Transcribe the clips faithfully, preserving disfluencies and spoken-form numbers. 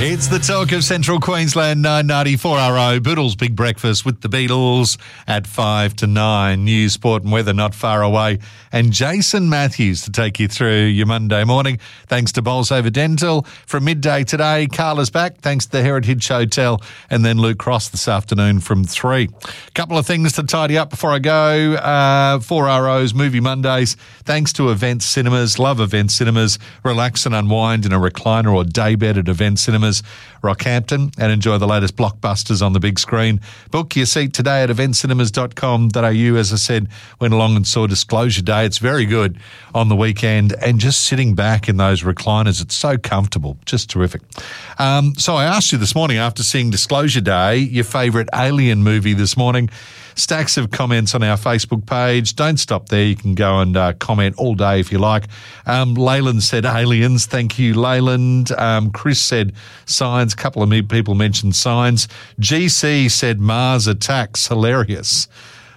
It's the talk of Central Queensland, nine ninety-four R O. Boodle's Big Breakfast with the Beatles at five to nine. News, sport and weather not far away. And Jason Matthews to take you through your Monday morning. Thanks to Bolsover Dental. From midday today, Carla's back, thanks to the Heritage Hotel. And then Luke Cross this afternoon from three. A couple of things to tidy up before I go. Uh, four R O's Movie Mondays. Thanks to Event Cinemas. Love Event Cinemas. Relax and unwind in a recliner or daybed at Event Cinemas Rockhampton and enjoy the latest blockbusters on the big screen. Book your seat today at event cinemas dot com dot a u. As I said, went along and saw Disclosure Day. It's very good on the weekend, and just sitting back in those recliners, it's so comfortable, just terrific. Um, so I asked you this morning after seeing Disclosure Day, your favourite Alien movie this morning. Stacks of comments on our Facebook page. Don't stop there. You can go and uh, comment all day if you like. Um, Leyland said Aliens. Thank you, Leyland. Um, Chris said Signs. A couple of me people mentioned Signs. G C said Mars Attacks. Hilarious.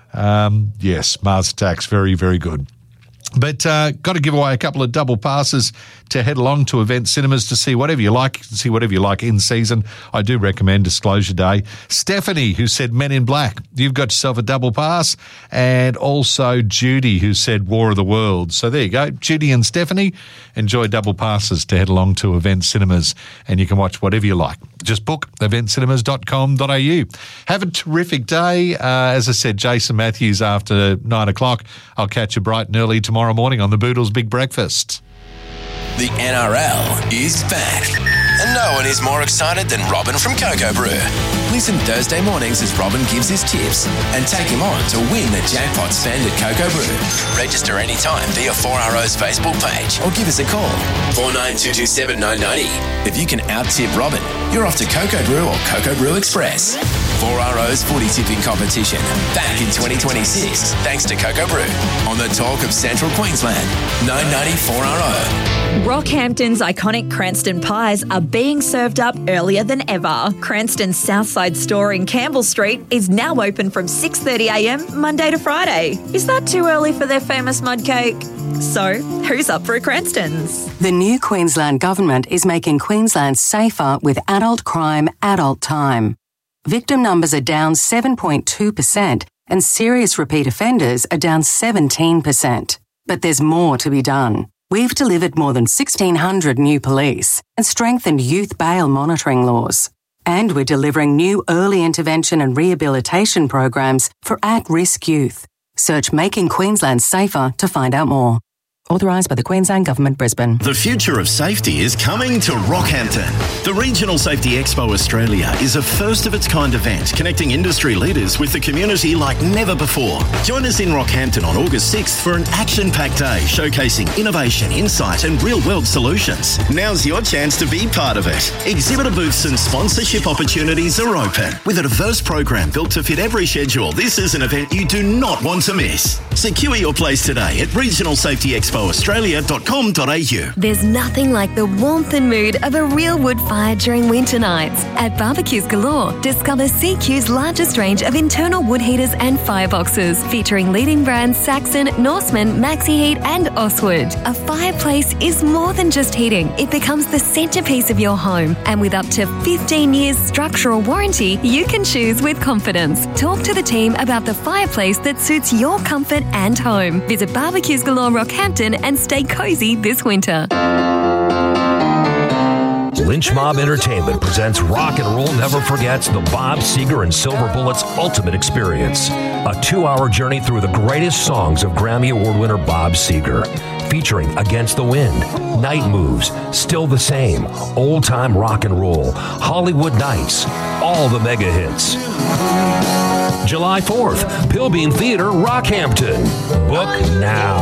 Um, yes, Mars Attacks. Very, very good. But uh, got to give away a couple of double passes to head along to Event Cinemas to see whatever you like. You can see whatever you like in season. I do recommend Disclosure Day. Stephanie, who said Men in Black, you've got yourself a double pass. And also Judy, who said War of the Worlds. So there you go. Judy and Stephanie, enjoy double passes to head along to Event Cinemas, and you can watch whatever you like. Just book event cinemas dot com dot a u. Have a terrific day. Uh, as I said, Jason Matthews after nine o'clock. I'll catch you bright and early tomorrow morning on the Boodles Big Breakfast. The N R L is back, and no one is more excited than Robin from Cocoa Brew. Listen Thursday mornings as Robin gives his tips and take him on to win the jackpot spend at Cocoa Brew. Register anytime via four R O's Facebook page or give us a call, four nine two two seven nine nine zero. If you can out-tip Robin, you're off to Cocoa Brew or Cocoa Brew Express. four R O's footy tipping competition back in twenty twenty-six thanks to Cocoa Brew on the talk of Central Queensland, nine ninety-four R O. Rockhampton's iconic Cranston pies are being served up earlier than ever. Cranston's Southside store in Campbell Street is now open from six thirty a m Monday to Friday. Is that too early for their famous mud cake? So, who's up for a Cranstons? The new Queensland Government is making Queensland safer with adult crime, adult time. Victim numbers are down seven point two percent and serious repeat offenders are down seventeen percent. But there's more to be done. We've delivered more than sixteen hundred new police and strengthened youth bail monitoring laws. And we're delivering new early intervention and rehabilitation programs for at-risk youth. Search Making Queensland Safer to find out more. Authorised by the Queensland Government, Brisbane. The future of safety is coming to Rockhampton. The Regional Safety Expo Australia is a first-of-its-kind event connecting industry leaders with the community like never before. Join us in Rockhampton on August sixth for an action-packed day showcasing innovation, insight and real-world solutions. Now's your chance to be part of it. Exhibitor booths and sponsorship opportunities are open. With a diverse program built to fit every schedule, this is an event you do not want to miss. Secure your place today at regional safety expo australia dot com dot a u. There's nothing like the warmth and mood of a real wood fire during winter nights. At Barbecues Galore, discover C Q's largest range of internal wood heaters and fireboxes, featuring leading brands Saxon, Norseman, Maxi Heat and Oswood. A fireplace is more than just heating. It becomes the centrepiece of your home. And with up to fifteen years structural warranty, you can choose with confidence. Talk to the team about the fireplace that suits your comfort and home. Visit Barbecues Galore Rockhampton and stay cozy this winter. Lynch Mob Entertainment presents Rock and Roll Never Forgets the Bob Seger and Silver Bullets Ultimate Experience, a two-hour journey through the greatest songs of Grammy Award winner Bob Seger, featuring Against the Wind, Night Moves, Still the Same, Old Time Rock and Roll, Hollywood Nights, all the mega hits. July fourth, Pilbeam Theatre, Rockhampton. Book now.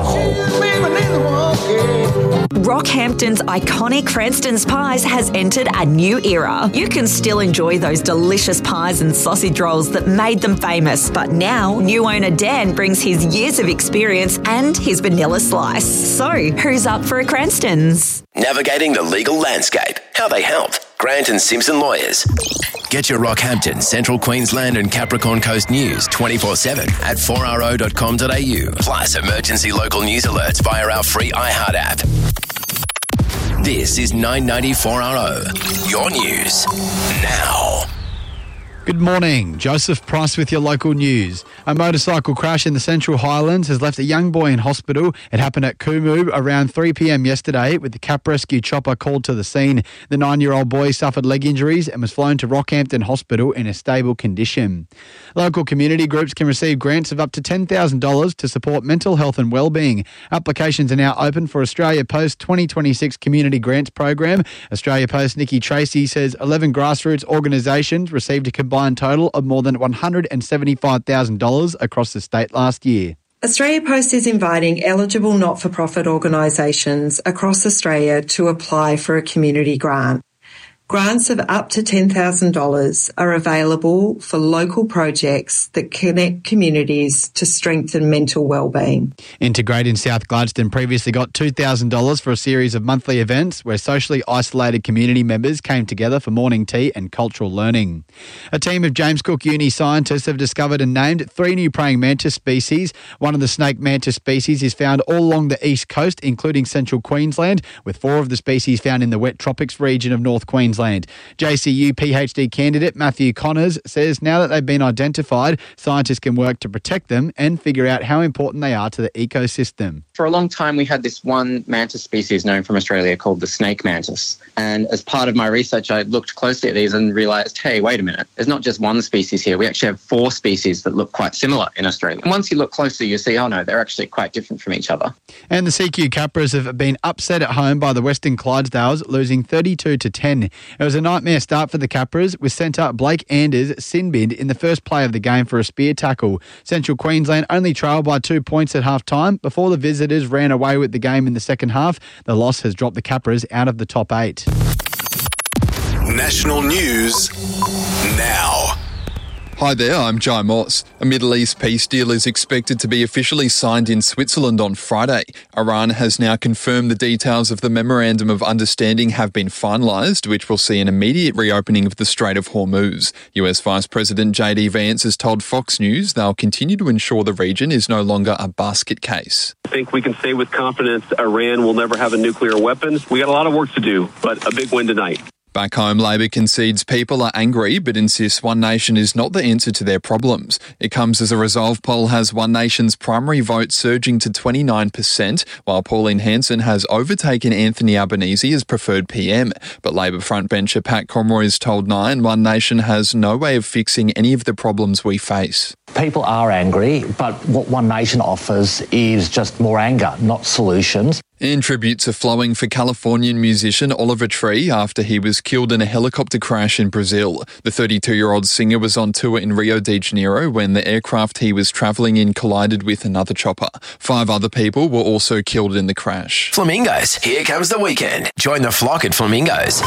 Rockhampton's iconic Cranston's Pies has entered a new era. You can still enjoy those delicious pies and sausage rolls that made them famous, but now new owner Dan brings his years of experience and his vanilla slice. So, who's up for a Cranston's? Navigating the legal landscape. How they help. Grant and Simpson Lawyers. Get your Rockhampton, Central Queensland and Capricorn Coast news twenty-four seven at four r o dot com dot a u. Plus emergency local news alerts via our free iHeart app. This is nine ninety-four R O, your news now. Good morning. Joseph Price with your local news. A motorcycle crash in the Central Highlands has left a young boy in hospital. It happened at Coombe around three p.m. yesterday with the Cap Rescue chopper called to the scene. The nine-year-old boy suffered leg injuries and was flown to Rockhampton Hospital in a stable condition. Local community groups can receive grants of up to ten thousand dollars to support mental health and wellbeing. Applications are now open for Australia Post twenty twenty-six Community Grants Program. Australia Post Nikki Tracy says eleven grassroots organisations received a combined total of more than one hundred seventy-five thousand dollars across the state last year. Australia Post is inviting eligible not-for-profit organisations across Australia to apply for a community grant. Grants of up to ten thousand dollars are available for local projects that connect communities to strengthen mental wellbeing. Integrate in South Gladstone previously got two thousand dollars for a series of monthly events where socially isolated community members came together for morning tea and cultural learning. A team of James Cook Uni scientists have discovered and named three new praying mantis species. One of the snake mantis species is found all along the east coast, including central Queensland, with four of the species found in the wet tropics region of North Queensland. J C U PhD candidate Matthew Connors says now that they've been identified, scientists can work to protect them and figure out how important they are to the ecosystem. For a long time, we had this one mantis species known from Australia called the snake mantis. And as part of my research, I looked closely at these and realised, hey, wait a minute, there's not just one species here. We actually have four species that look quite similar in Australia. And once you look closer, you see, oh no, they're actually quite different from each other. And the C Q Capras have been upset at home by the Western Clydesdales, losing thirty-two to ten. It was a nightmare start for the Capras, with centre Blake Anders sin-binned in the first play of the game for a spear tackle. Central Queensland only trailed by two points at half-time before the visitors ran away with the game in the second half. The loss has dropped the Capras out of the top eight. National news now. Hi there, I'm Jai Moss. A Middle East peace deal is expected to be officially signed in Switzerland on Friday. Iran has now confirmed the details of the Memorandum of Understanding have been finalised, which will see an immediate reopening of the Strait of Hormuz. U S Vice President J D Vance has told Fox News they'll continue to ensure the region is no longer a basket case. I think we can say with confidence Iran will never have a nuclear weapon. We got a lot of work to do, but a big win tonight. Back home, Labor concedes people are angry but insists One Nation is not the answer to their problems. It comes as a Resolve poll has One Nation's primary vote surging to twenty-nine percent, while Pauline Hanson has overtaken Anthony Albanese as preferred P M. But Labor frontbencher Pat Conroy has told Nine One Nation has no way of fixing any of the problems we face. People are angry, but what One Nation offers is just more anger, not solutions. And tributes are flowing for Californian musician Oliver Tree after he was killed in a helicopter crash in Brazil. The thirty-two-year-old singer was on tour in Rio de Janeiro when the aircraft he was travelling in collided with another chopper. Five other people were also killed in the crash. Flamingos, here comes the weekend. Join the flock at Flamingos.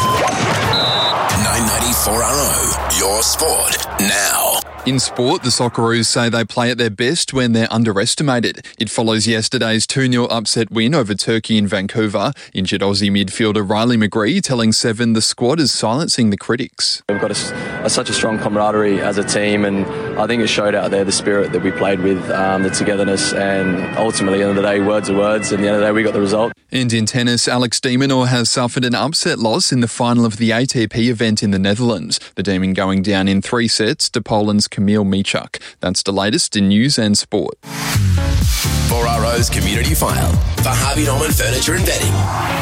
nine ninety-four R O, your sport now. In sport, the Socceroos say they play at their best when they're underestimated. It follows yesterday's two nil upset win over Turkey in Vancouver. Injured Aussie midfielder Riley McGree telling Seven the squad is silencing the critics. We've got a, a, such a strong camaraderie as a team, and I think it showed out there the spirit that we played with, um, the togetherness, and ultimately, at the end of the day, words are words, and at the end of the day, we got the result. And in tennis, Alex de Minaur has suffered an upset loss in the final of the A T P event in the Netherlands. The Demon going down in three sets to Poland's Kamil Michuk. That's the latest in news and sport. four R O's Community File for Harvey Norman Furniture and Bedding.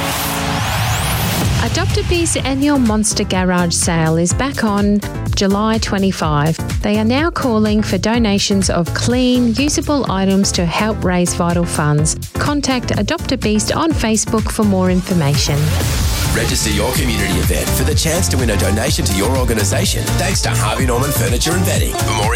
Adopt a Beast's annual Monster Garage sale is back on July twenty-fifth. They are now calling for donations of clean, usable items to help raise vital funds. Contact Adopt a Beast on Facebook for more information. Register your community event for the chance to win a donation to your organisation thanks to Harvey Norman Furniture and Bedding. For more